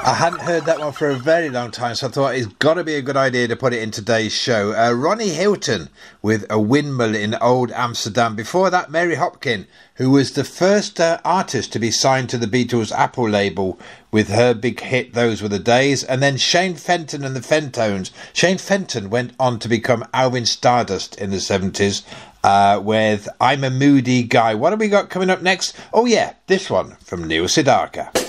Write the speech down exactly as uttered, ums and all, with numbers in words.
I hadn't heard that one for a very long time, so I thought it's got to be a good idea to put it in today's show. Uh, Ronnie Hilton with A Windmill in Old Amsterdam. Before that, Mary Hopkin, who was the first uh, artist to be signed to the Beatles' Apple label with her big hit, Those Were the Days. And then Shane Fenton and the Fentones. Shane Fenton went on to become Alvin Stardust in the seventies uh, with I'm a Moody Guy. What have we got coming up next? Oh yeah, this one from Neil Sedaka.